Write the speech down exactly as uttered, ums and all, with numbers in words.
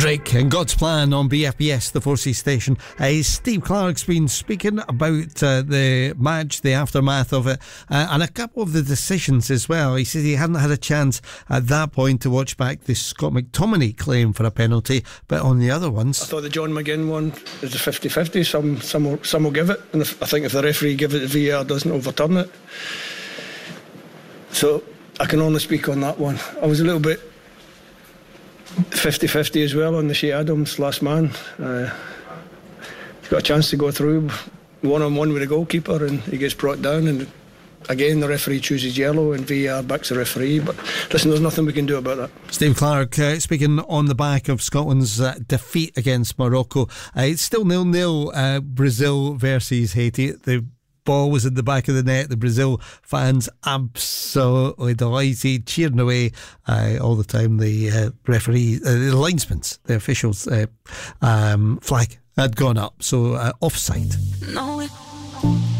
Drake and God's Plan on B F B S, the four C station. Uh, Steve Clarke's been speaking about uh, the match, the aftermath of it, uh, and a couple of the decisions as well. He said he hadn't had a chance at that point to watch back the Scott McTominay claim for a penalty, but on the other ones, I thought the John McGinn one is a fifty-fifty. Some, some, will, some will give it, and if, I think if the referee gives it, V A R doesn't overturn it. So I can only speak on that one. I was a little bit fifty-fifty as well on the Shea Adams last man. Uh, he's got a chance to go through one-on-one with the goalkeeper and he gets brought down, and again the referee chooses yellow and V A R backs the referee. But listen, there's nothing we can do about that. Steve Clarke uh, speaking on the back of Scotland's uh, defeat against Morocco. Uh, it's still nil-nil, uh, Brazil versus Haiti. The ball was in the back of the net. The Brazil fans absolutely delighted, cheering away uh, all the time. The uh, referee, uh, the linesman's, the officials' uh, um, flag had gone up, so uh, offside. No.